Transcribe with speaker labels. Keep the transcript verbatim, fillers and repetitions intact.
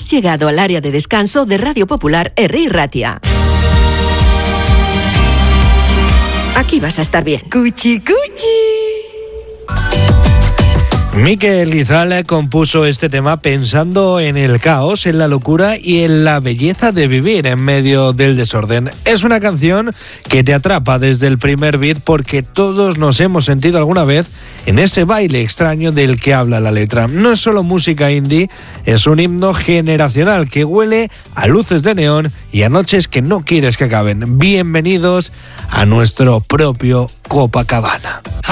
Speaker 1: Has llegado al área de descanso de Radio Popular Herri Ratia. Aquí vas a estar bien.
Speaker 2: Cuchi, cuchi.
Speaker 3: Mikel Izal compuso este tema pensando en el caos, en la locura y en la belleza de vivir en medio del desorden. Es una canción que te atrapa desde el primer beat porque todos nos hemos sentido alguna vez en ese baile extraño del que habla la letra. No es solo música indie, es un himno generacional que huele a luces de neón y a noches que no quieres que acaben. Bienvenidos a nuestro propio Copacabana.